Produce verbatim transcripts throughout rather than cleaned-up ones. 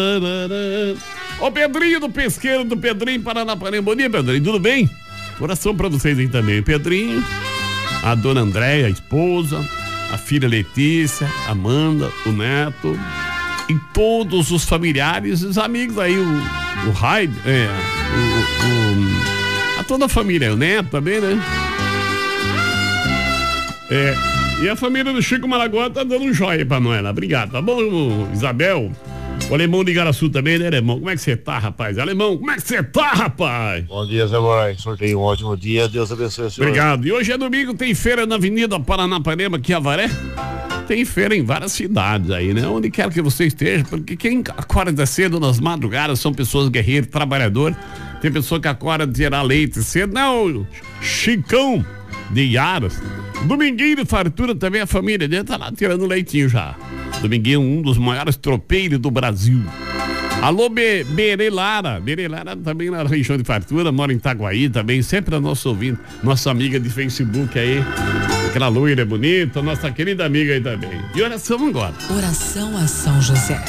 Ô Pedrinho do Pesqueiro do Pedrinho, Paranapanema. Bom dia, Pedrinho, tudo bem? Coração pra vocês aí também, Pedrinho, a dona Andréia, a esposa, a filha Letícia, Amanda, o neto e todos os familiares e os amigos aí, o, o Raid, é, o, o, a toda a família, o neto também, né? É, e a família do Chico Malagoa tá dando um joia pra nós lá, obrigado, tá bom, Isabel? O Alemão de Igaraçu também, né, Alemão? Como é que você tá, rapaz? Alemão, como é que você tá, rapaz? Bom dia, Zé Moraes. Sorteio um ótimo dia. Deus abençoe o senhor. Obrigado. E hoje é domingo, tem feira na Avenida Paranapanema, aqui em Avaré. Tem feira em várias cidades aí, né? Onde quer que você esteja, porque quem acorda cedo nas madrugadas são pessoas guerreiras, trabalhadoras. Tem pessoa que acorda de tirar leite cedo. Não, Chicão de Iaras. Dominguinho de fartura também, a família dele tá lá tirando leitinho já. Dominguinho, um dos maiores tropeiros do Brasil. Alô, Be Berelara. Berelara também na região de fartura, mora em Itaguaí também, sempre a nossa ouvinte, nossa amiga de Facebook aí, aquela loira bonita, nossa querida amiga aí também. E oração agora. Oração a São José.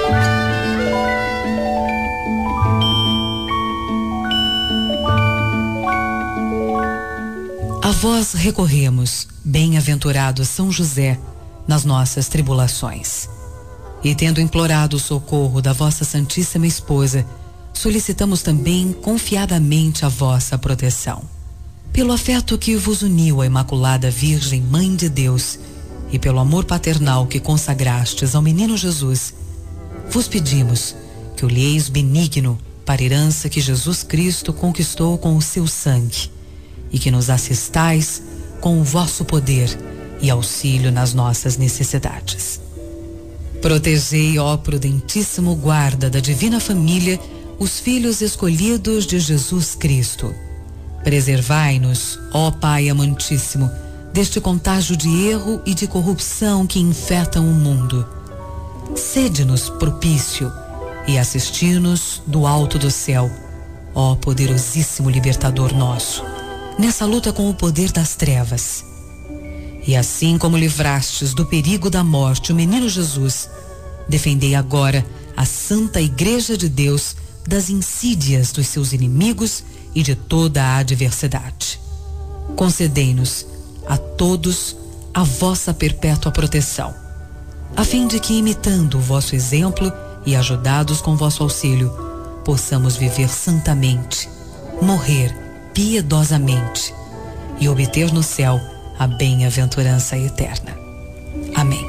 A vós recorremos, bem-aventurado São José, nas nossas tribulações. E tendo implorado o socorro da vossa Santíssima Esposa, solicitamos também confiadamente a vossa proteção. Pelo afeto que vos uniu à Imaculada Virgem Mãe de Deus e pelo amor paternal que consagrastes ao menino Jesus, vos pedimos que olheis benigno para a herança que Jesus Cristo conquistou com o seu sangue e que nos assistais com o vosso poder e auxílio nas nossas necessidades. Protegei, ó prudentíssimo guarda da divina família, os filhos escolhidos de Jesus Cristo. Preservai-nos, ó Pai amantíssimo, deste contágio de erro e de corrupção que infetam o mundo. Sede-nos propício e assisti-nos do alto do céu, ó poderosíssimo libertador nosso, nessa luta com o poder das trevas. E assim como livrastes do perigo da morte o menino Jesus, defendei agora a Santa Igreja de Deus das insídias dos seus inimigos e de toda a adversidade. Concedei-nos a todos a vossa perpétua proteção, a fim de que, imitando o vosso exemplo e ajudados com vosso auxílio, possamos viver santamente, morrer piedosamente e obter no céu a bem-aventurança eterna. Amém.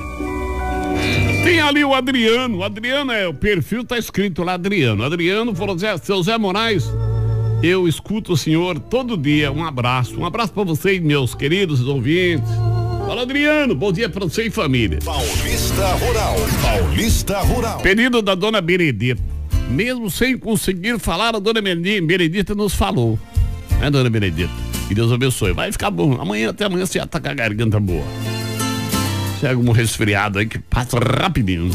Tem ali o Adriano. O Adriano é o perfil, tá escrito lá Adriano. Adriano falou: Zé, seu Zé Moraes, eu escuto o senhor todo dia. Um abraço, um abraço para vocês, meus queridos ouvintes. Fala, Adriano, bom dia para você e família. Paulista Rural, Paulista Rural. Pedido da dona Benedita. Mesmo sem conseguir falar, a dona Benedita nos falou. É, dona Benedita? Que Deus abençoe. Vai ficar bom. Amanhã, até amanhã, você já tá com a garganta boa. Se é algum resfriado aí que passa rapidinho.